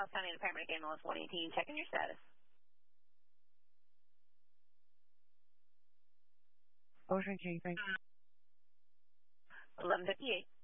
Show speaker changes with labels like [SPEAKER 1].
[SPEAKER 1] Dallas County and Paramedic Ambulance 118, checking your status.
[SPEAKER 2] Ocean King, thank you.
[SPEAKER 1] 1158.